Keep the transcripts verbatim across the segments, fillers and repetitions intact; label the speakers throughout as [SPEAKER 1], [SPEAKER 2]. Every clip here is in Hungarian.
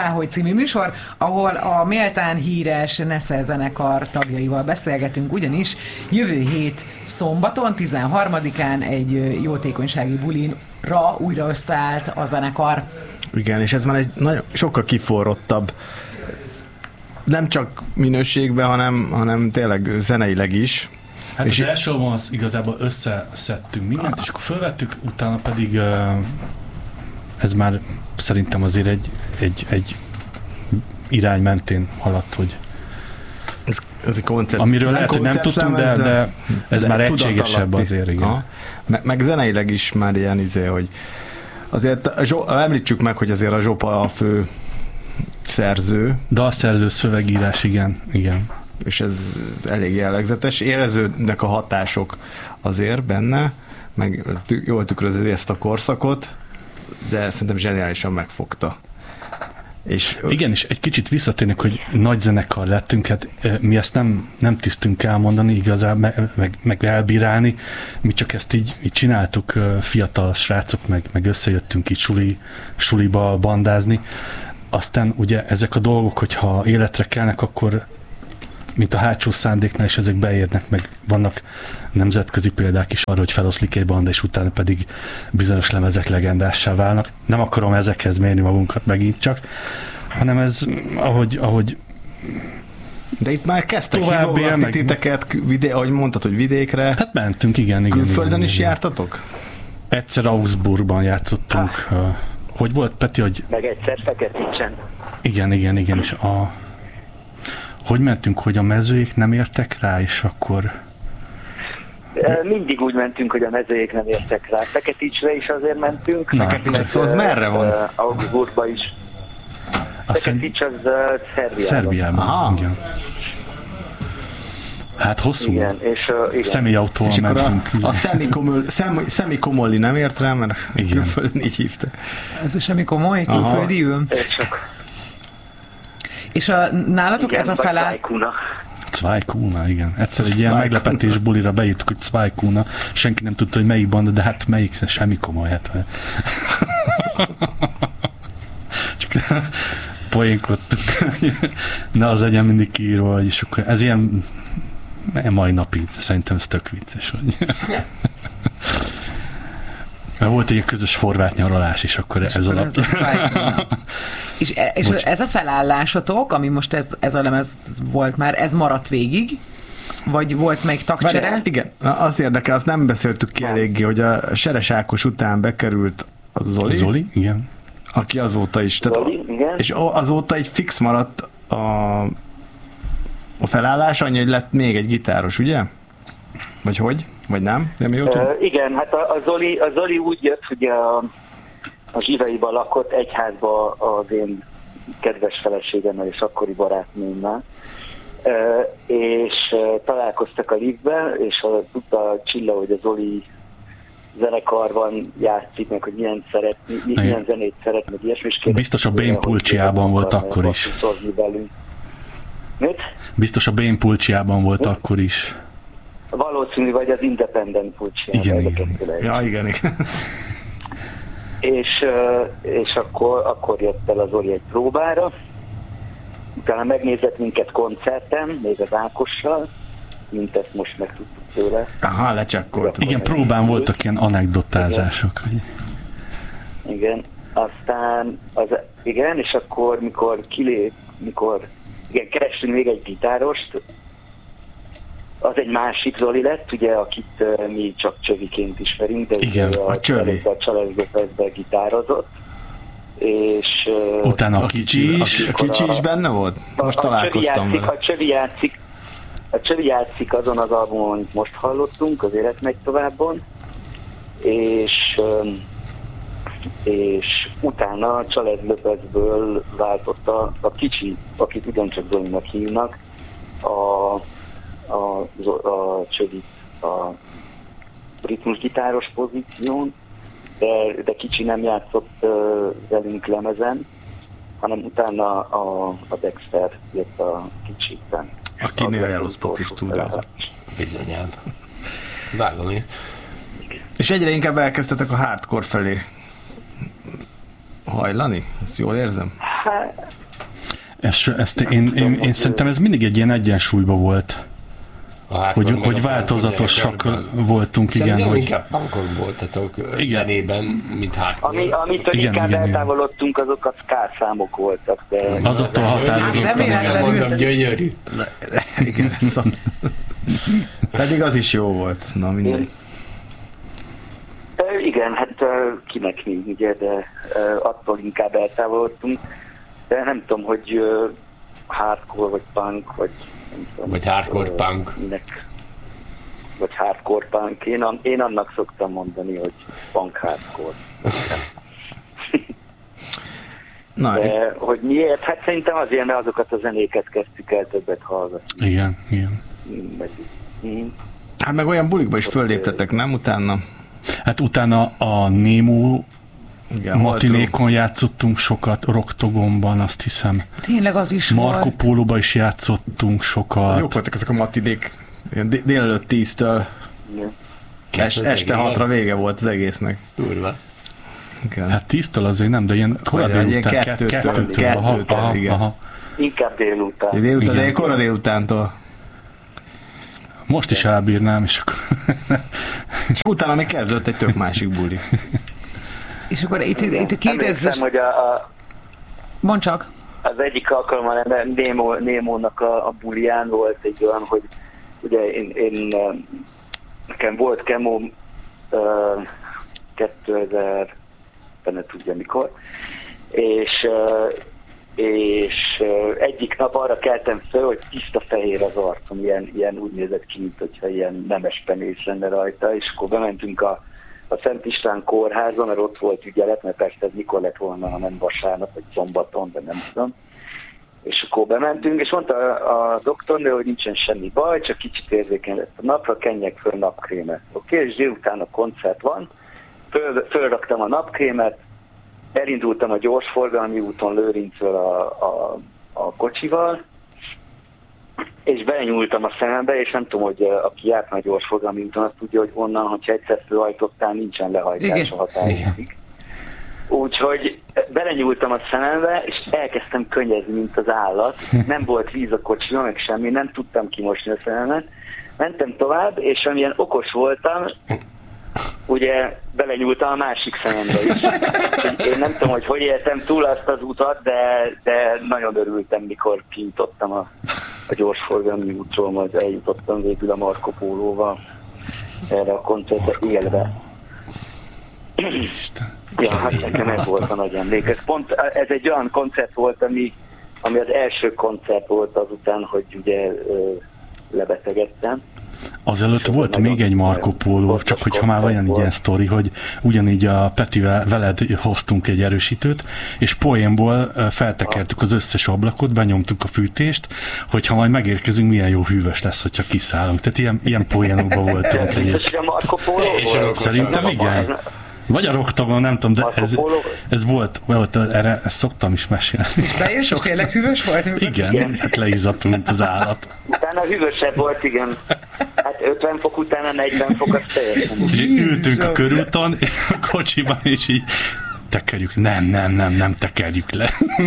[SPEAKER 1] Fáholy című műsor, ahol a méltán híres Nesze zenekar tagjaival beszélgetünk, ugyanis jövő hét szombaton, tizenharmadikán egy jótékonysági bulinra újra összeállt a zenekar.
[SPEAKER 2] Igen, és ez már egy nagyon, sokkal kiforrottabb, nem csak minőségben, hanem, hanem tényleg zeneileg is.
[SPEAKER 3] Hát
[SPEAKER 2] és
[SPEAKER 3] az első album az igazából összeszedtünk mindent, és akkor fölvettük, utána pedig ez már szerintem azért egy, egy, egy irány mentén haladt, hogy
[SPEAKER 2] ez, ez egy koncept.
[SPEAKER 3] Amiről lehet, hogy nem tudtunk, de, de, de ez de már egységesebb azért, igen.
[SPEAKER 2] Meg, meg zeneileg is már ilyen izé, hogy azért említsük meg, hogy azért a Zsopa a fő szerző.
[SPEAKER 3] Dalszerző, szövegírás, igen, igen.
[SPEAKER 2] És ez elég jellegzetes. Éreződnek a hatások azért benne, meg jól tükrözi ezt a korszakot, de szerintem zseniálisan megfogta. És
[SPEAKER 3] igen, és egy kicsit visszatérnek, hogy nagy zenekar lettünk, hát mi ezt nem, nem tisztünk elmondani igazából, meg, meg elbírálni, mi csak ezt így, így csináltuk, fiatal srácok, meg, meg összejöttünk így suli, suliba bandázni. Aztán ugye ezek a dolgok, hogyha életre kelnek, akkor mint a Hátsó szándéknál, és ezek beérnek, meg vannak nemzetközi példák is arra, hogy feloszlik egy banda, és utána pedig bizonyos lemezek legendássá válnak. Nem akarom ezekhez mérni magunkat megint csak, hanem ez, ahogy, ahogy
[SPEAKER 2] de itt már kezdtek hívogatni meg... titeket, vidé... ahogy mondtad, hogy vidékre.
[SPEAKER 3] Hát mentünk, igen, igen.
[SPEAKER 2] Külföldön
[SPEAKER 3] igen,
[SPEAKER 2] is
[SPEAKER 3] igen.
[SPEAKER 2] jártatok?
[SPEAKER 3] Egyszer Augsburgban játszottunk. Ah. Hogy volt, Peti, hogy...
[SPEAKER 4] Meg egyszer Feketicsen.
[SPEAKER 3] Igen, igen, igen, és a... Hogy mentünk, hogy a mezőjék nem értek rá, és akkor...
[SPEAKER 4] Mindig úgy mentünk, hogy a mezőjék nem értek rá. Feketicsre is azért mentünk.
[SPEAKER 2] Feketics, az merre van?
[SPEAKER 4] Uh, Augsburgba is. Feketics az uh, Szerbiában.
[SPEAKER 3] Szerbiában,
[SPEAKER 2] aha.
[SPEAKER 3] Igen. Hát hosszú.
[SPEAKER 4] Igen, és uh, igen.
[SPEAKER 3] Személyautóval mentünk.
[SPEAKER 2] A, a Szemikomolli szem, szemi nem ért rá, mert külföldön így hívta.
[SPEAKER 1] Ez a semmi komoly, külföldi ül. És a, nálatok igen, ez a feláll...
[SPEAKER 4] Cvajkuna.
[SPEAKER 3] Cvajkuna, igen. Egyszer egy ilyen meglepetés bulira beírtuk, hogy Cvajkuna. Senki nem tudta, hogy melyik banda, de hát melyik, semmi komoly. Hát. Csak poénkodtunk. Ne az legyen mindig kiírva, és akkor ez ilyen mai napig, szerintem ez tök vicces, hogy... Mert volt egy közös horvát nyaralás, és akkor és ez
[SPEAKER 1] akkor
[SPEAKER 3] alapján.
[SPEAKER 1] Ez és e, és ez a felállásotok, ami most ez, ez a lemez volt már, ez maradt végig? Vagy volt még tagcsere?
[SPEAKER 2] Várjál, igen, az érdekel, azt nem beszéltük ki eléggé, hogy a Seres Ákos után bekerült a Zoli.
[SPEAKER 3] Zoli, igen.
[SPEAKER 2] Aki azóta is. Tehát,
[SPEAKER 4] Zoli, igen.
[SPEAKER 2] És azóta egy fix maradt a, a felállás, annyi, hogy lett még egy gitáros, ugye? Vagy hogy? Vagy nem? Nem jó
[SPEAKER 4] uh, igen, hát a, a, Zoli, a Zoli úgy jött, hogy a, a Zsivaiban lakott egy házba az én kedves feleségemmel és akkori barátnőmmel, uh, és uh, találkoztak a liftben, és a, tudta Csilla, hogy a Zoli zenekarban játszik, meg hogy milyen, szeret, milyen zenét szeret, meg ilyesmi.
[SPEAKER 3] Biztos a Bén Pulcsiában volt akkor is.
[SPEAKER 4] Mit?
[SPEAKER 3] Biztos a Bén Pulcsiában volt Mit? akkor is.
[SPEAKER 4] Valószínű, vagy az Independent Pulcsiában.
[SPEAKER 3] Igen, igen.
[SPEAKER 2] Ja, igen, igen.
[SPEAKER 4] És, és akkor, akkor jött el az Zoli egy próbára. Utána megnézett minket koncerten, még az Ákossal, mint ezt most megtudtuk tőle.
[SPEAKER 2] Aha, lecsekkolt.
[SPEAKER 3] Igen, próbán voltak ilyen anekdotázások.
[SPEAKER 4] Igen, igen. Aztán, az, igen, és akkor, mikor kilép, mikor, igen, kerestünk még egy gitárost, az egy másik Zoli lett, ugye, akit uh, mi csak Csöviként ismerünk, de
[SPEAKER 2] igen, a, a Csövi.
[SPEAKER 4] A Családgépezben gitározott. És, uh,
[SPEAKER 3] utána a Kicsi is.
[SPEAKER 2] A Kicsi is benne volt? Most a, találkoztam
[SPEAKER 4] vele. A Csövi játszik, a Csövi játszik azon az albumon, amit most hallottunk, az Élet megy továbbon, és, um, és utána a Családgépezből váltott a, a Kicsi, akit ugyancsak Zolinak hívnak, a a, a Csövit a ritmusgitáros pozíción, de, de Kicsi nem játszott uh, velünk lemezen, hanem utána a, a Dexter jött a Kicsiben.
[SPEAKER 2] Aki New Spot stúdiózott.
[SPEAKER 5] Bizonyán. Vágom én.
[SPEAKER 2] És egyre inkább elkezdtetek a hardcore felé hajlani? Ezt jól érzem?
[SPEAKER 4] Hát,
[SPEAKER 3] Ezt, ezt én, én, én szerintem ez mindig egy ilyen egyensúlyban volt. Hogy, hogy változatosak voltunk, igen.
[SPEAKER 5] Szerintem
[SPEAKER 3] hogy...
[SPEAKER 5] inkább punkok voltatok
[SPEAKER 3] igen.
[SPEAKER 5] zenében, mint hardcore.
[SPEAKER 4] Ami, amitől
[SPEAKER 3] igen,
[SPEAKER 4] inkább
[SPEAKER 3] igen,
[SPEAKER 4] eltávolodtunk, azok a skárszámok voltak. De...
[SPEAKER 3] Azoktól határozottan.
[SPEAKER 1] Hát
[SPEAKER 3] igen.
[SPEAKER 5] Mondom, gyönyörű.
[SPEAKER 2] Igen, szóval. Pedig az is jó volt. Na mindegy.
[SPEAKER 4] Ö, igen, hát ö, kinek mi, ugye, de ö, attól inkább eltávolodtunk. De nem tudom, hogy ö, hardcore, vagy punk, vagy nem tudom.
[SPEAKER 5] Vagy hardcore
[SPEAKER 4] ö,
[SPEAKER 5] punk.
[SPEAKER 4] Minek, vagy hardcore punk. Én, én annak szoktam mondani, hogy punk hardcore.
[SPEAKER 2] Na,
[SPEAKER 4] De hogy miért? Hát szerintem azért, mert azokat a zenéket kezdtük el többet hallgatni.
[SPEAKER 3] Igen, igen.
[SPEAKER 4] Meg, mm.
[SPEAKER 2] hát meg olyan bulikba is fölléptetek, nem? Utána?
[SPEAKER 3] Hát utána a Nemo
[SPEAKER 2] Igen,
[SPEAKER 3] matinékon játszottunk sokat, Roktogomban, azt hiszem.
[SPEAKER 1] Tényleg az is
[SPEAKER 3] Marco
[SPEAKER 1] volt.
[SPEAKER 3] Pólóba is játszottunk sokat.
[SPEAKER 2] Jók voltak ezek a matinék. Ilyen dél- délelőtt tíztől es- este hatra vége volt az egésznek.
[SPEAKER 5] Durva.
[SPEAKER 2] Igen.
[SPEAKER 3] Hát tíztől azért nem, de ilyen kora
[SPEAKER 2] Vagy egy ilyen
[SPEAKER 3] délután,
[SPEAKER 2] kettőtől,
[SPEAKER 3] kettőtől, aha,
[SPEAKER 2] kettőtől,
[SPEAKER 3] aha,
[SPEAKER 2] igen.
[SPEAKER 3] aha.
[SPEAKER 4] Inkább délután.
[SPEAKER 2] Délután,
[SPEAKER 3] Igen.
[SPEAKER 2] de egy kora délutántól.
[SPEAKER 3] Most is elbírnám, és akkor...
[SPEAKER 2] És utána még kezdődött egy tök másik buli.
[SPEAKER 1] És akkor itt, itt, itt kétezres...
[SPEAKER 4] Emlékszem, hogy a, a,
[SPEAKER 1] Mondd csak.
[SPEAKER 4] az egyik alkalommal Nemo, Némónak a, a bulián volt egy olyan, hogy ugye én, én nekem volt kemóm uh, kétezer, ne tudja mikor, és, uh, és uh, egyik nap arra keltem föl, hogy tiszta fehér az arcom, ilyen, ilyen úgy nézett ki, mint hogyha ilyen nemes penész lenne rajta, és akkor bementünk a, a Szent István kórházon, mert ott volt ügyelet, mert persze ez mikor lett volna, ha nem vasárnap, vagy szombaton, de nem tudom. És akkor bementünk, és mondta a, a doktornő, hogy nincsen semmi baj, csak kicsit érzékeny lett a napra, kenjek föl napkrémet. Oké, okay, és délután a koncert van, föl, fölraktam a napkrémet, elindultam a gyorsforgalmi úton Lőrincről a, a, a kocsival, és belenyúltam a szemembe, és nem tudom, hogy aki járt már gyorsforgalmi úton, azt tudja, hogy onnan, hogyha egyszer fölhajtottál, nincsen lehajtás a határig. Úgyhogy belenyúltam a szemembe, és elkezdtem könnyezni, mint az állat. Nem volt víz a kocsiban, meg semmi, nem tudtam kimosni a szememet. Mentem tovább, és amilyen okos voltam, ugye belenyúltam a másik szemembe is. Én nem tudom, hogy hogy éltem túl azt az utat, de, de nagyon örültem, mikor kinyitottam a, a gyorsforgalmi útról, majd eljutottam végül a Marco Pólóval erre a koncertre élve.
[SPEAKER 3] Isten.
[SPEAKER 4] Ja, hát nekem ez volt a nagy emlék. Ez, pont, ez egy olyan koncert volt, ami, ami az első koncert volt azután, hogy ugye ö, lebetegedtem.
[SPEAKER 3] Azelőtt volt még egy Marco Polo, csak hogyha már olyan ilyen sztori, hogy ugyanígy a Petivel veled hoztunk egy erősítőt, és poénból feltekertük az összes ablakot, benyomtuk a fűtést, hogyha majd megérkezünk, milyen jó hűvös lesz, hogyha kiszállunk. Tehát ilyen, ilyen poénokban voltunk egyébként.
[SPEAKER 4] A Marco Polo volt?
[SPEAKER 3] Szerintem igen. Vagy a Roktogon, nem tudom, de ez, ez volt, volt, erre ezt szoktam is mesélni.
[SPEAKER 1] És bejössz, és tényleg hűvös volt?
[SPEAKER 3] Igen, igen, hát leizzadtunk, mint az állat.
[SPEAKER 4] Utána hűvösebb volt, igen. Hát ötven fok utána negyven fok, az teljesen.
[SPEAKER 3] És ültünk a körúton, a kocsiban, és így tekerjük. Nem, nem, nem, nem tekerjük le.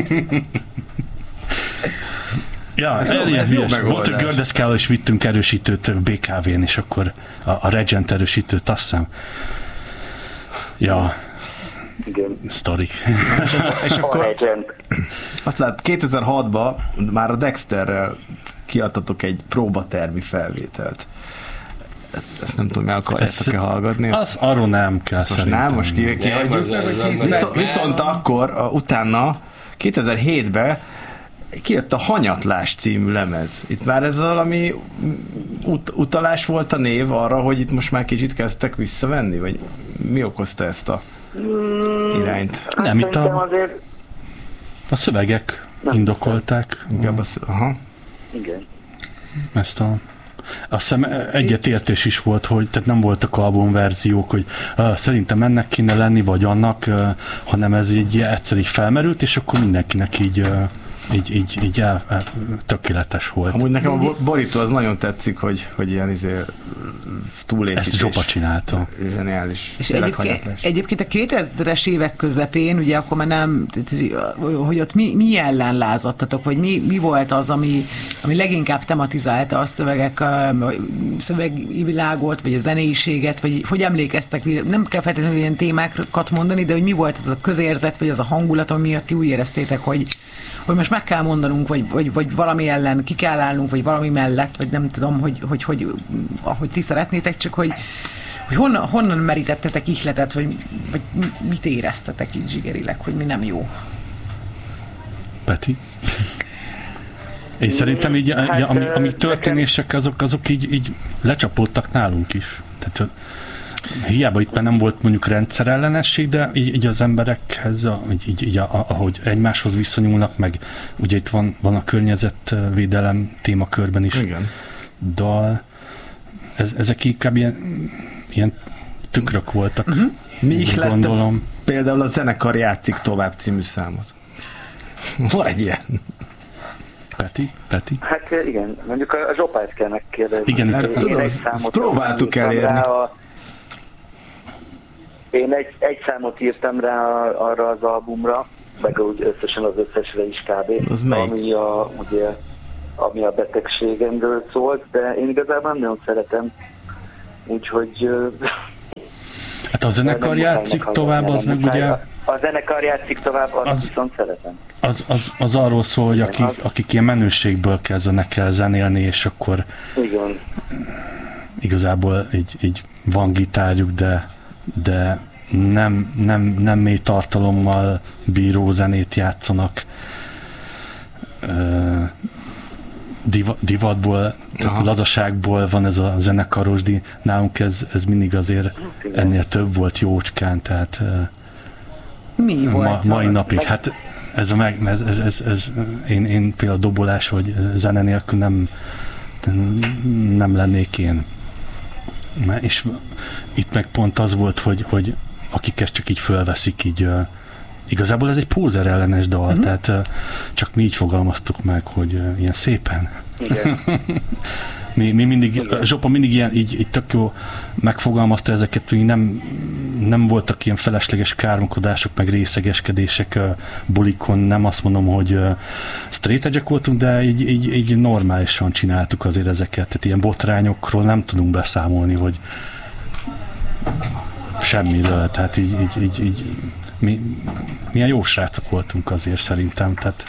[SPEAKER 3] Ja, ez, ez, ez jó megoldás. Volt, hogy Gördeszkával is vittünk erősítőt bé ká vén, és akkor a, a Regent erősítőt, azt hiszem. Ja,
[SPEAKER 4] igen.
[SPEAKER 3] Sztorik.
[SPEAKER 2] És akkor azt lát, kétezer-hatban már a Dexterrel kiadtatok egy próbatermi felvételt. Ezt nem tudom, el akarjátok-e hallgatni?
[SPEAKER 3] Az arról nem kell
[SPEAKER 2] most
[SPEAKER 3] szerintem.
[SPEAKER 2] Nem, most ki, ki
[SPEAKER 5] nem, az, az, az,
[SPEAKER 2] viszont, viszont akkor, a, utána, kétezer-hétben kijött a Hanyatlás című lemez. Itt már ez valami ut- utalás volt a név arra, hogy itt most már kicsit kezdtek visszavenni? Vagy mi okozta ezt a irányt?
[SPEAKER 3] Nem, itt a, a szövegek indokolták.
[SPEAKER 2] Inkább az, aha.
[SPEAKER 4] Igen.
[SPEAKER 3] Ezt a Azt hiszem egyetértés is volt, hogy tehát nem voltak albumverziók, hogy uh, szerintem ennek kéne lenni, vagy annak, uh, hanem ez így egyszer így felmerült, és akkor mindenkinek így uh, így, így, így el, el, tökéletes volt.
[SPEAKER 2] Amúgy nekem a borító az nagyon tetszik, hogy, hogy ilyen izé túlépítés.
[SPEAKER 3] Ezt Zsopa csinálta.
[SPEAKER 2] Zseniális.
[SPEAKER 1] És egyébként, egyébként a kétezres évek közepén, ugye akkor már nem, hogy ott mi, mi ellen lázadtatok, vagy mi, mi volt az, ami, ami leginkább tematizálta a szövegek, a szövegvilágot, vagy a zeneiséget, vagy hogy emlékeztek, nem kell feltétlenül ilyen témákat mondani, de hogy mi volt az a közérzet, vagy az a hangulat, ami miatt ti úgy éreztétek, hogy, hogy most meg kell mondanunk, vagy, vagy, vagy valami ellen ki kell állnunk, vagy valami mellett, vagy nem tudom, hogy, hogy, hogy ahogy ti szeretnétek, csak hogy, hogy honnan, honnan merítettetek ihletet, vagy, vagy mit éreztetek így zsigerileg, hogy mi nem jó?
[SPEAKER 3] Peti? Én szerintem így, hát, ami, ami történések, azok, azok így, így lecsapódtak nálunk is. Tehát hiába itt nem volt mondjuk rendszerellenesség, de így, így az emberekhez, így, így, így ahogy egymáshoz viszonyulnak, meg ugye itt van, van a környezetvédelem témakörben is.
[SPEAKER 2] Igen.
[SPEAKER 3] Dal. Ez, ezek inkább ilyen, ilyen tükrök voltak. Uh-huh.
[SPEAKER 2] Mi ihlettem például a Zenekar játszik tovább című számot. Van egy ilyen.
[SPEAKER 3] Peti? Peti?
[SPEAKER 4] Hát igen, mondjuk a Zsopát kell megkérdezni.
[SPEAKER 3] Igen,
[SPEAKER 2] hát, tudom, ezt próbáltuk elérni. A,
[SPEAKER 4] én egy, egy számot írtam rá arra az albumra, meg úgy összesen az összesre is kb.
[SPEAKER 2] Az
[SPEAKER 4] ami a, ugye, ami a betegségemről szólt, de én igazából nem nagyon szeretem. Úgyhogy...
[SPEAKER 3] Hát a Zenekar játszik tovább, az meg ugye...
[SPEAKER 4] A Zenekar játszik tovább, azt
[SPEAKER 3] az,
[SPEAKER 4] viszont szeretem.
[SPEAKER 3] Az, az, az arról szól, hogy akik, akik ilyen menőségből kezdenek el zenélni, és akkor
[SPEAKER 4] igen.
[SPEAKER 3] Igazából így, így van gitárjuk, de, de nem, nem, nem mély tartalommal bíró zenét játszanak. Diva, divatból, lazaságból van ez a zenekaros, de nálunk ez, ez mindig azért ennél több volt jócskán, tehát
[SPEAKER 1] mi volt?
[SPEAKER 3] Ma, mai napig, hát ez a meg, ez, ez, ez, ez én, én például dobolás, vagy zene nélkül nem, nem lennék én. És itt meg pont az volt, hogy, hogy akik ezt csak így fölveszik, így uh, igazából ez egy pózer ellenes dal, uh-huh. tehát uh, csak mi így fogalmaztuk meg, hogy uh, ilyen szépen.
[SPEAKER 4] Igen.
[SPEAKER 3] mi, mi mindig, Igen. Zsopa mindig ilyen, így, így tök jó megfogalmazta ezeket, hogy nem, nem voltak ilyen felesleges káromkodások, meg részegeskedések uh, bulikon, nem azt mondom, hogy uh, straight edge-ek voltunk, de így, így, így normálisan csináltuk azért ezeket, tehát ilyen botrányokról nem tudunk beszámolni, hogy semmiről, tehát így, így, így, így mi, milyen jó srácok voltunk azért szerintem, tehát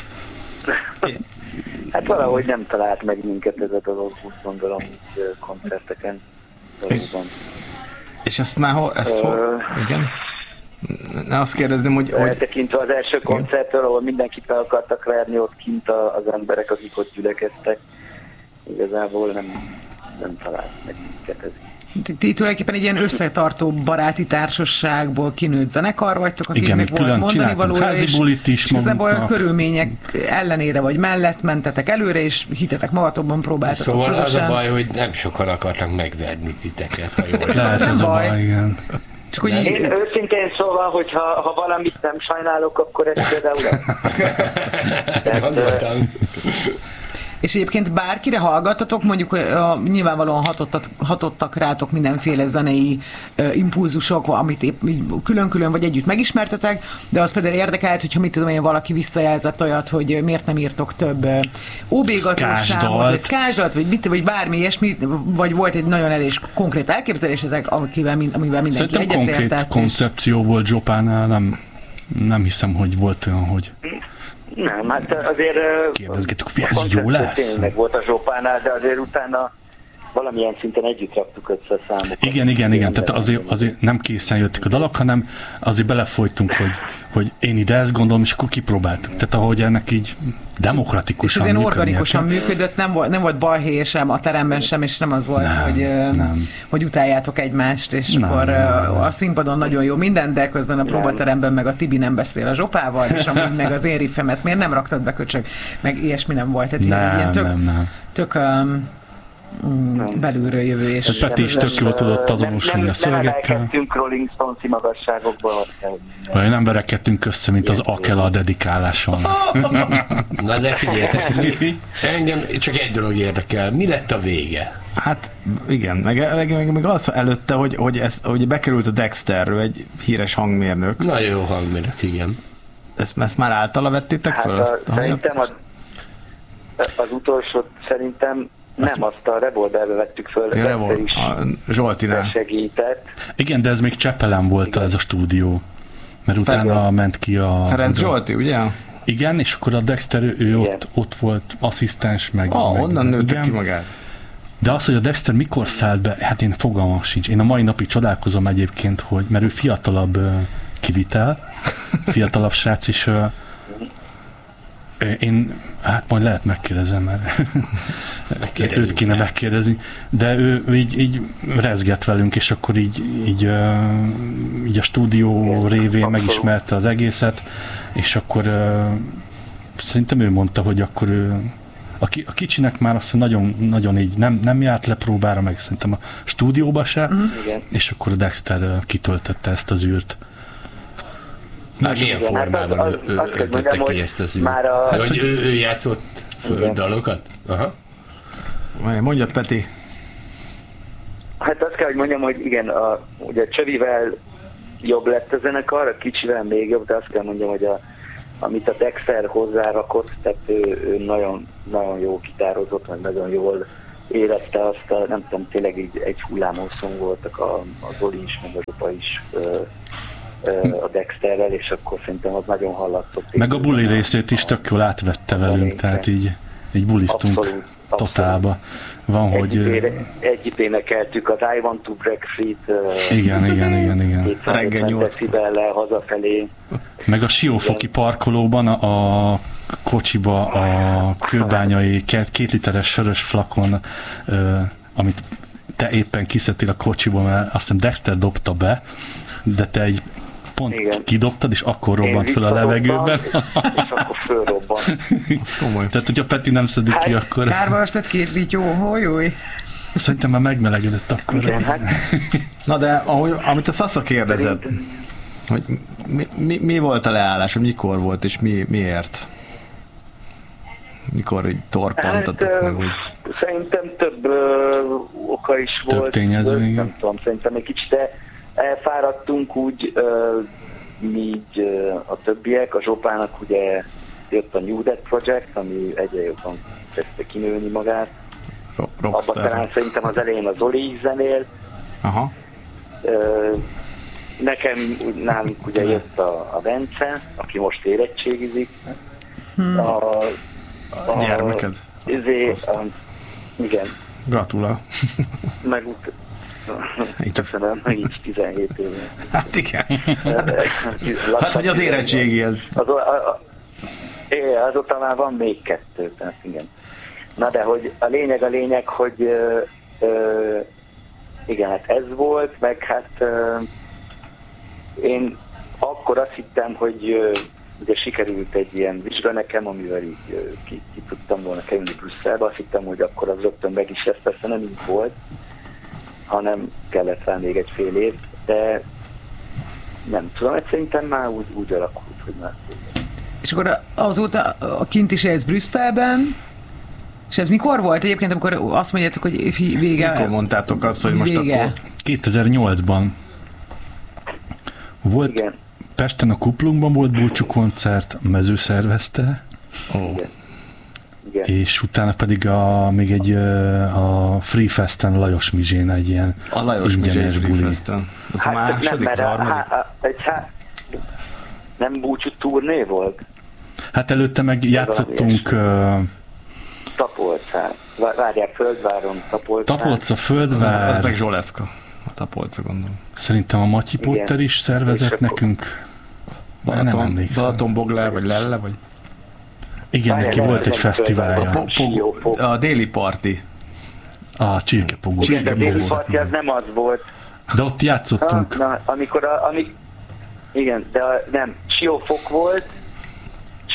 [SPEAKER 4] hát valahogy nem talált meg minket ez a dolog, úgy gondolom, így koncerteken. Valóban.
[SPEAKER 2] És ezt már hol, ezt hol, uh, igen? Ne azt kérdezném, hogy... hogy...
[SPEAKER 4] Tekintve az első koncertől, ahol mindenkit fel akartak verni, ott kint az emberek, akik ott gyülekeztek, igazából nem, nem talált meg minket ez.
[SPEAKER 1] Ti, ti tulajdonképpen egy ilyen összetartó baráti társaságból kinőtt zenekar vagytok, akiknek volt mondani valója, és igazából a körülmények ellenére vagy mellett mentetek előre, és hitetek magatokban, próbáltatok
[SPEAKER 5] szóval
[SPEAKER 1] közösen.
[SPEAKER 5] Szóval az a baj, hogy nem sokan akartak megverni titeket, ha jól
[SPEAKER 3] lehet, ez a baj, igen.
[SPEAKER 1] Csak, hogy
[SPEAKER 4] én őszintén szóval, hogy ha, ha valamit nem sajnálok, akkor ez például
[SPEAKER 5] gondoltam.
[SPEAKER 1] És egyébként bárkire hallgattatok, mondjuk uh, nyilvánvalóan hatottak, hatottak rátok mindenféle zenei uh, impulzusok, amit épp külön-külön vagy együtt megismertetek, de az például érdekelt, hogyha mit tudom én, valaki visszajelzett olyat, hogy miért nem írtok több uh, ó bé-gatós számot, vagy skásdalt, vagy, mit, vagy bármi ilyesmi, vagy volt egy nagyon elég konkrét elképzelésetek, amivel, amivel mindenki
[SPEAKER 3] szerintem
[SPEAKER 1] egyetértett.
[SPEAKER 3] Szerintem konkrét koncepció és... volt Zsopánál, nem, nem hiszem, hogy volt olyan, hogy...
[SPEAKER 4] Nem, hát azért
[SPEAKER 3] kérdezgetük, hogy ez jó lesz?
[SPEAKER 4] Tényleg volt a Zsopánál, de azért utána valamilyen szinten együtt raktuk össze a számokat.
[SPEAKER 3] Igen, igen, igen, tehát azért, azért nem készen jöttek a dalok, hanem azért belefolytunk, hogy, hogy én ide ezt gondolom, és akkor kipróbáltuk. Tehát ahogy ennek így demokratikusan
[SPEAKER 1] működni. És ez organikusan működött, nem volt, nem volt balhé sem a teremben sem, és nem az volt, nem, hogy, nem. hogy utáljátok egymást, és nem, akkor nem, a színpadon nagyon jó minden, de közben a próbateremben meg a Tibi nem beszél a Zsopával, és amúgy meg az én riffemet miért nem raktad be, köcsög, meg ilyesmi nem volt. Tehát
[SPEAKER 3] nem,
[SPEAKER 1] ez egy ilyen tök,
[SPEAKER 3] nem, nem.
[SPEAKER 1] tök um, mm, belülről jövő. És
[SPEAKER 3] Tehát Peti is tök jól tudott azonosulni
[SPEAKER 4] nem,
[SPEAKER 3] a szövegekkel.
[SPEAKER 4] Nem emelkedtünk Rolling Stones-i magasságokba.
[SPEAKER 3] Vagy nem verekedtünk össze, mint az Akela dedikáláson.
[SPEAKER 5] Na de figyeljetek, mi, engem csak egy dolog érdekel. Mi lett a vége?
[SPEAKER 2] Hát igen, meg, meg, meg, meg az előtte, hogy, hogy, ez, hogy bekerült a Dexterről egy híres hangmérnök.
[SPEAKER 5] Nagyon jó hangmérnök, igen.
[SPEAKER 2] Ezt, ezt már általa vettétek
[SPEAKER 4] Hát
[SPEAKER 2] föl?
[SPEAKER 4] a,
[SPEAKER 2] Azt,
[SPEAKER 4] szerintem az, az utolsót szerintem nem azt a Revolverbe vettük föl,
[SPEAKER 2] Ja, Revol,
[SPEAKER 4] is
[SPEAKER 2] a Zsoltinál.
[SPEAKER 4] segített.
[SPEAKER 3] Igen, de ez még Csepelen volt
[SPEAKER 4] Igen.
[SPEAKER 3] ez a stúdió. Mert utána
[SPEAKER 2] Ferenc-
[SPEAKER 3] ment ki a...
[SPEAKER 2] Ferenc Zsolti, ugye?
[SPEAKER 3] Igen, és akkor a Dexter, ő
[SPEAKER 4] Igen.
[SPEAKER 3] ott, ott volt asszisztens, meg...
[SPEAKER 2] Ah,
[SPEAKER 3] meg
[SPEAKER 2] onnan nőtte
[SPEAKER 3] igen.
[SPEAKER 2] ki magát.
[SPEAKER 3] De az, hogy a Dexter mikor szállt be, hát én fogalmam sincs. Én a mai napig csodálkozom egyébként, hogy mert ő fiatalabb uh, kivitel, fiatalabb srác, és uh, én, hát majd lehet megkérdezem, mert őt kéne
[SPEAKER 5] meg.
[SPEAKER 3] megkérdezni, de ő, ő így, így rezgett velünk, és akkor így, így, uh, így a stúdió révén megismerte az egészet, és akkor uh, szerintem ő mondta, hogy akkor ő A, ki, a kicsinek már azt nagyon, nagyon így nem, nem járt le próbára, meg szerintem a stúdióba se,
[SPEAKER 4] Mm.
[SPEAKER 3] és akkor a Dexter uh, kitöltötte ezt az űrt.
[SPEAKER 5] Hát milyen
[SPEAKER 4] igen,
[SPEAKER 5] formában
[SPEAKER 4] hát az- az-
[SPEAKER 5] ö-
[SPEAKER 4] azt kell
[SPEAKER 5] öltötte
[SPEAKER 4] mondjam,
[SPEAKER 5] ki
[SPEAKER 4] hogy
[SPEAKER 5] ezt az űrt?
[SPEAKER 4] már a-
[SPEAKER 5] Hogy ő, ő játszott föl
[SPEAKER 4] Igen.
[SPEAKER 5] dalokat? Aha.
[SPEAKER 2] Mondjad, Peti.
[SPEAKER 4] Hát azt kell, hogy mondjam, hogy igen, a, ugye Csövivel jobb lett a zenekar, a kicsivel még jobb, de azt kell mondjam, hogy a, amit a Dexter hozzárakott, tehát ő, ő nagyon, nagyon jó gitározott, meg nagyon jól érezte azt, a, nem tudom, tényleg így egy hullámhosszon voltak a, a Zoli is, meg a Zsupa is ö, ö, a Dexterrel, és akkor szerintem az nagyon hallatott.
[SPEAKER 3] Meg a buli részét is tök jól átvette velünk, tehát így, így buliztunk
[SPEAKER 4] Abszolút, abszolút.
[SPEAKER 3] totálba. Van, hogy...
[SPEAKER 4] Együtt énekeltük az I Want to Break Free-t
[SPEAKER 3] Igen, igen, igen, igen.
[SPEAKER 2] Reggel nyolc.
[SPEAKER 4] decibellel hazafelé.
[SPEAKER 3] Meg a Siófoki parkolóban a, a kocsiba a kőbányai két, két literes sörös flakon, ö, amit te éppen kiszedtél a kocsiba, mert azt hiszem Dexter dobta be, de te egy pont
[SPEAKER 4] Igen.
[SPEAKER 3] kidobtad, és akkor robbant
[SPEAKER 4] Én
[SPEAKER 3] fel a
[SPEAKER 4] visszadobtam,
[SPEAKER 3] levegőben.
[SPEAKER 4] és akkor fölrobbant.
[SPEAKER 2] Az komoly.
[SPEAKER 3] Tehát, hogyha Peti nem szedik
[SPEAKER 4] Hát,
[SPEAKER 3] ki, akkor
[SPEAKER 1] Kárba összet két lityó, hójúj.
[SPEAKER 3] szerintem már megmelegedett akkor.
[SPEAKER 4] Igen, hát
[SPEAKER 2] Na de, ahogy, amit a Szasza kérdezett, hogy mi, mi, mi volt a leállás, hogy mikor volt, és mi, miért? Mikor így torpantatok
[SPEAKER 4] Hát,
[SPEAKER 2] meg
[SPEAKER 4] ö,
[SPEAKER 2] úgy?
[SPEAKER 4] szerintem több ö, oka is
[SPEAKER 3] Több
[SPEAKER 4] volt.
[SPEAKER 3] tényező,
[SPEAKER 4] Ö,
[SPEAKER 3] igen.
[SPEAKER 4] Nem tudom, szerintem egy kicsit de elfáradtunk úgy, ö, míg ö, a többiek. A Zsopának ugye jött a New Dead Project, ami egyre jobban kezdte kinőni magát.
[SPEAKER 2] Ro-
[SPEAKER 4] Abban
[SPEAKER 2] Rockstar.
[SPEAKER 4] talán szerintem az elején a Zoli is zenél.
[SPEAKER 2] Aha.
[SPEAKER 4] Ö, Nekem úgy- nálunk ugye jött a, a Bence, aki most érettségizik.
[SPEAKER 1] Hmm.
[SPEAKER 4] A, a,
[SPEAKER 2] Gyermeked?
[SPEAKER 4] Izé,
[SPEAKER 2] Azt.
[SPEAKER 4] a, igen,
[SPEAKER 2] Gratulál.
[SPEAKER 4] meg ut-
[SPEAKER 2] Így csak-
[SPEAKER 4] köszönöm, meg így tizenhét éve.
[SPEAKER 2] Hát igen. Hát, hogy az érettségi ez.
[SPEAKER 4] Az, a, a, é, azóta már van még kettő, tehát igen. Na de hogy a lényeg a lényeg, hogy ö, ö, igen, hát ez volt, meg hát ö, én akkor azt hittem, hogy ö, ugye sikerült egy ilyen vizsga nekem, amivel így ö, ki, ki tudtam volna kerülni Brüsszelbe, azt hittem, hogy akkor az rögtön meg is lesz, persze nem így volt, hanem kellett rá még egy fél év, de nem tudom, hogy szerintem már úgy, úgy alakult, hogy már
[SPEAKER 1] És akkor azóta a kint is élsz Brüsszelben, és ez mikor volt egyébként, amikor azt mondjátok, hogy vége?
[SPEAKER 2] Mikor mondtátok azt, hogy most
[SPEAKER 1] vége.
[SPEAKER 2] akkor...
[SPEAKER 3] kétezer-nyolcban volt
[SPEAKER 4] igen,
[SPEAKER 3] Pesten a Kuplungban volt búcsú koncert, a Mező szervezte,
[SPEAKER 2] Ó,
[SPEAKER 4] igen. igen.
[SPEAKER 3] és utána pedig a, még egy ö, a Free Festen Lajos Mizsén egy ilyen
[SPEAKER 2] a Lajos
[SPEAKER 3] ingyenes
[SPEAKER 2] Mizsés
[SPEAKER 3] buli.
[SPEAKER 2] Freefesten. Az a
[SPEAKER 4] Hát nem,
[SPEAKER 2] második,
[SPEAKER 4] mert a,
[SPEAKER 2] harmadik?
[SPEAKER 4] a, a, egy, hát, nem búcsú turné volt?
[SPEAKER 3] Hát előtte meg játszottunk uh,
[SPEAKER 4] Tapolcán. Vá- Várják, Földváron, Tapolcán.
[SPEAKER 3] Tapolca,
[SPEAKER 2] Az,
[SPEAKER 3] Földvár,
[SPEAKER 2] az meg Zsolecka. A Tapolca, gondolom.
[SPEAKER 3] szerintem a Matyi
[SPEAKER 4] Igen.
[SPEAKER 3] Potter is szervezett
[SPEAKER 4] És akkor-
[SPEAKER 3] nekünk. Már nem
[SPEAKER 2] Balaton,
[SPEAKER 3] emlékszem.
[SPEAKER 2] Balatonboglár, vagy Lelle, vagy...
[SPEAKER 3] Igen,
[SPEAKER 4] Várjál,
[SPEAKER 3] neki volt egy
[SPEAKER 4] várjál,
[SPEAKER 3] fesztiválja.
[SPEAKER 4] várjál.
[SPEAKER 2] Po- a déli parti.
[SPEAKER 3] A Csirkepogó.
[SPEAKER 4] Igen, de a déli
[SPEAKER 3] Csirkepogó.
[SPEAKER 4] parti az nem az volt.
[SPEAKER 3] De ott
[SPEAKER 4] Na,
[SPEAKER 3] játszottunk.
[SPEAKER 4] na, amikor a, amik, igen, de a, nem, Siófok volt,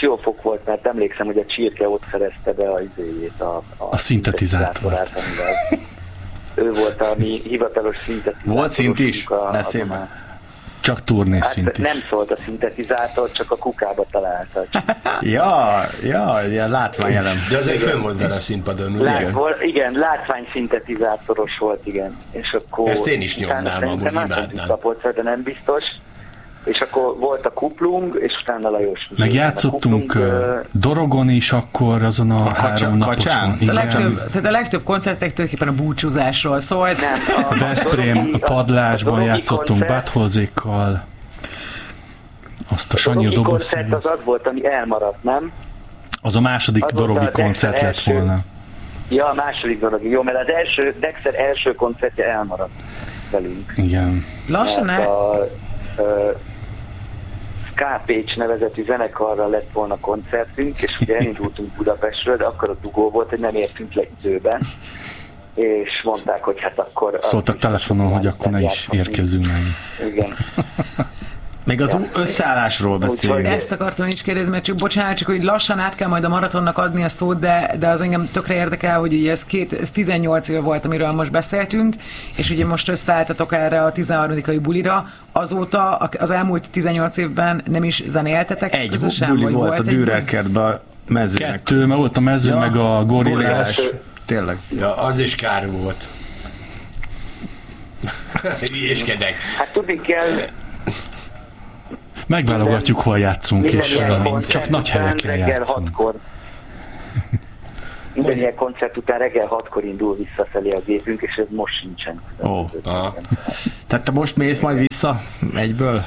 [SPEAKER 4] Siófok volt, mert emlékszem, hogy a Csirke ott szerezte be a izéjét, a, a,
[SPEAKER 3] A szintetizátorát.
[SPEAKER 4] Ő volt a mi hivatalos szintetizátor.
[SPEAKER 2] Volt szint is? Beszélj már.
[SPEAKER 3] Csak turné szint
[SPEAKER 4] Hát
[SPEAKER 3] is.
[SPEAKER 4] nem szólt a szintetizátor, csak a kukába találta.
[SPEAKER 2] Ja, ja, ilyen látványelem.
[SPEAKER 5] De azért fönn volt vele a színpadon, ugye?
[SPEAKER 4] Lát, volt, igen, látvány szintetizátoros volt, igen. És akkor
[SPEAKER 5] Ezt én is nyomnám, amúgy imádnám.
[SPEAKER 4] Kapott, de nem biztos. És akkor volt a kuplung, és utána Lajos.
[SPEAKER 3] Meg játszottunk
[SPEAKER 4] kuplung,
[SPEAKER 3] uh, Dorogon is akkor azon a,
[SPEAKER 2] A kacsa-
[SPEAKER 3] három naposon.
[SPEAKER 2] kacsán?
[SPEAKER 1] A legtöbb, tehát a legtöbb koncertek tulajdonképpen a búcsúzásról szólt.
[SPEAKER 4] Nem, a,
[SPEAKER 3] Veszprém,
[SPEAKER 4] Dorogi-
[SPEAKER 3] a Padlásban
[SPEAKER 4] Dorogi
[SPEAKER 3] játszottunk
[SPEAKER 4] koncert-
[SPEAKER 3] Bátholzékkal. Azt a
[SPEAKER 4] A
[SPEAKER 3] Sanyi
[SPEAKER 4] Dorogi
[SPEAKER 3] doboz.
[SPEAKER 4] koncert az az volt, ami elmaradt, nem?
[SPEAKER 3] Az a második
[SPEAKER 4] Az volt
[SPEAKER 3] Dorogi
[SPEAKER 4] a Dexter
[SPEAKER 3] koncert lett
[SPEAKER 4] első.
[SPEAKER 3] volna.
[SPEAKER 4] Ja, a második Dorogi. Jó, mert az első, Dexter első koncertje elmaradt velünk.
[SPEAKER 3] Igen.
[SPEAKER 1] Lassan
[SPEAKER 4] Mert
[SPEAKER 1] el...
[SPEAKER 4] a uh, Ska Pécs nevezetű zenekarral lett volna koncertünk, és ugye elindultunk Budapestről, de akkor a dugó volt, hogy nem értünk le időben, és mondták, hogy hát akkor...
[SPEAKER 3] Szóltak telefonon, hogy akkor ne is érkezzünk meg.
[SPEAKER 4] Igen.
[SPEAKER 2] Még az összeállásról beszélünk.
[SPEAKER 4] Úgyhogy-
[SPEAKER 1] Ezt akartam is kérdezni, mert csak bocsánat, csak hogy lassan át kell majd a maratonnak adni a szót, de, de az engem tökre érdekel, hogy ugye ez, két, ez tizennyolc év volt, amiről most beszéltünk, és ugye most összeálltatok erre a tizenharmadikai bulira, azóta az elmúlt tizennyolc évben nem is zenéltetek
[SPEAKER 2] Egy
[SPEAKER 1] közösen?
[SPEAKER 2] buli
[SPEAKER 1] vagy
[SPEAKER 2] volt a
[SPEAKER 1] egy
[SPEAKER 2] Dürerkertben a mezőnek.
[SPEAKER 3] Kettő, mert volt a mező,
[SPEAKER 2] Ja,
[SPEAKER 3] meg a gorillás.
[SPEAKER 2] gorillás. Tényleg.
[SPEAKER 5] Ja, az is kár volt. Hülyéskedek.
[SPEAKER 4] Hát tudni kell,
[SPEAKER 3] Megválogatjuk, hol játszunk,
[SPEAKER 4] minden
[SPEAKER 3] és
[SPEAKER 4] ilyen
[SPEAKER 3] uh,
[SPEAKER 4] koncert
[SPEAKER 3] csak nagy
[SPEAKER 4] után
[SPEAKER 3] helyeken
[SPEAKER 4] reggel
[SPEAKER 3] játszunk.
[SPEAKER 4] hatkor. Minden ilyen koncert után reggel hatkor indul visszafelé a gépünk, és ez most sincsen.
[SPEAKER 2] Ó.
[SPEAKER 5] Aha.
[SPEAKER 2] Tehát te most mész majd vissza egyből?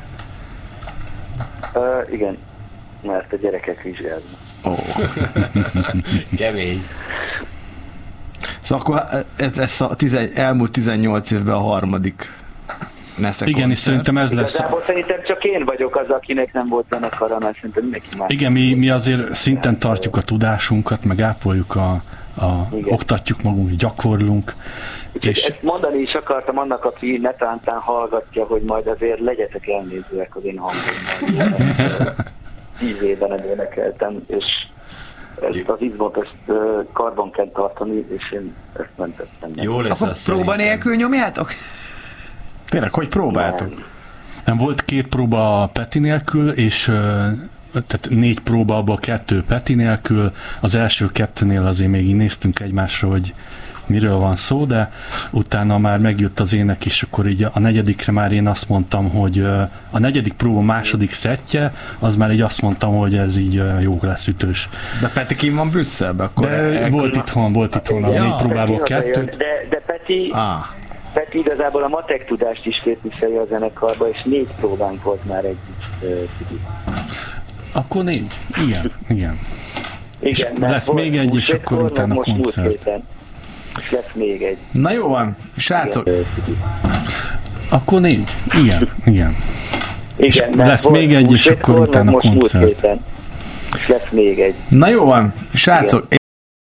[SPEAKER 4] Uh, igen, mert a gyerekek vizsgáznak.
[SPEAKER 2] Ó.
[SPEAKER 5] Kemény.
[SPEAKER 2] Szóval akkor ez, ez a tizen, elmúlt tizennyolc évben a harmadik Nesze
[SPEAKER 3] Igen, és
[SPEAKER 2] koncert.
[SPEAKER 3] szerintem ez lesz.
[SPEAKER 4] Igazából szerintem csak én vagyok az, akinek nem volt zenekara, mert szerintem mindenki más.
[SPEAKER 3] Igen, mi, mi azért szinten tartjuk a tudásunkat, meg ápoljuk a, a oktatjuk magunk, gyakorlunk.
[SPEAKER 4] Úgyhogy
[SPEAKER 3] És
[SPEAKER 4] ezt mondani is akartam annak, aki netántán hallgatja, hogy majd azért legyetek elnézőek az én hangommal. Tíz éven énekeltem, és ezt az izmot ezt uh, karban kell tartani, és én ezt nem tettem. meg.
[SPEAKER 5] Jó lesz
[SPEAKER 1] Akkor
[SPEAKER 5] az
[SPEAKER 1] próba
[SPEAKER 5] szerintem.
[SPEAKER 1] nélkül nyomjátok?
[SPEAKER 2] Tényleg, hogy próbáltok?
[SPEAKER 4] Nem.
[SPEAKER 3] nem volt két próba a Peti nélkül, és ö, tehát négy próba, abból kettő Peti nélkül. Az első kettőnél azért még így néztünk egymásra, hogy miről van szó, de utána már megjött az ének, és akkor így a negyedikre már én azt mondtam, hogy ö, a negyedik próba második szettje, az már így azt mondtam, hogy ez így ö, jó lesz, ütős.
[SPEAKER 2] De Peti kim van Brüsszelben, akkor...
[SPEAKER 3] De
[SPEAKER 2] el-
[SPEAKER 3] volt itthon, volt itthon a
[SPEAKER 2] Ja.
[SPEAKER 3] négy próbából
[SPEAKER 4] Peti hazajön,
[SPEAKER 3] kettőt.
[SPEAKER 4] De, de Peti,
[SPEAKER 2] Ah,
[SPEAKER 4] Peti igazából a matek tudást is képviseli a zenekarba, és négy próbánk volt már együtt. Uh,
[SPEAKER 3] Akkor négy. Igen, igen. És
[SPEAKER 4] Igen, mert
[SPEAKER 3] lesz
[SPEAKER 4] volt
[SPEAKER 3] még egy, és
[SPEAKER 4] húsvétkor,
[SPEAKER 3] akkor utána
[SPEAKER 4] most múlt
[SPEAKER 3] koncert.
[SPEAKER 4] héten. És lesz még egy.
[SPEAKER 2] na jó van, srácok.
[SPEAKER 4] Igen, Peti.
[SPEAKER 3] Akkor négy. Igen, igen. És
[SPEAKER 4] Igen, mert
[SPEAKER 3] lesz
[SPEAKER 4] volt
[SPEAKER 3] még egy, és
[SPEAKER 4] húsvétkor,
[SPEAKER 3] akkor utána
[SPEAKER 4] most múlt
[SPEAKER 3] koncert.
[SPEAKER 4] héten. És lesz még egy.
[SPEAKER 2] Na jó van, srácok,